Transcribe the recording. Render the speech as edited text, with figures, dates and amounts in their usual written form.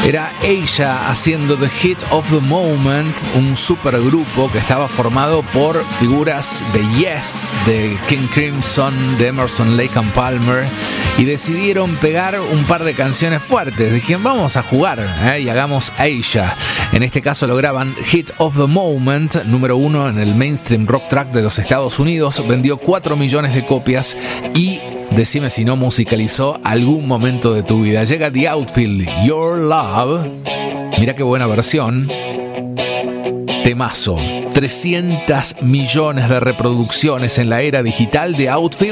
Era ella haciendo The Hit of the Moment, un supergrupo que estaba formado por figuras de Yes, de King Crimson, de Emerson, Lake and Palmer, y decidieron pegar un par de canciones fuertes. Dijeron, vamos a jugar y hagamos Asia. En este caso lo graban Hit of the Moment, número 1 en el mainstream rock track de los Estados Unidos, vendió 4 millones de copias y decime si no musicalizó algún momento de tu vida. Llega The Outfield, Your Love. Mira qué buena versión. Temazo. 300 millones de reproducciones en la era digital de Outfield.